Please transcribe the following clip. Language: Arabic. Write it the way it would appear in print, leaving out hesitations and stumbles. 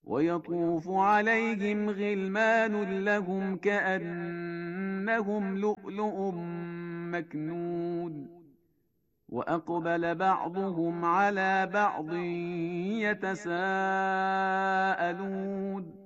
ويطوف عليهم غلمان لهم كأنهم لؤلؤ مكنون وأقبل بعضهم على بعض يتساءلون